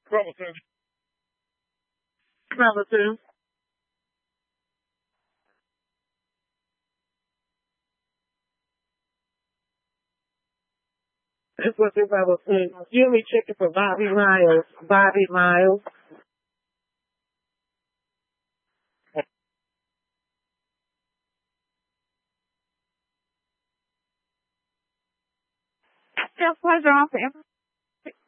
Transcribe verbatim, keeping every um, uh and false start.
Robertson. Robertson. That's what the Bible says. Jimmy checking for Bobby Miles. Bobby Miles. Just pleasure on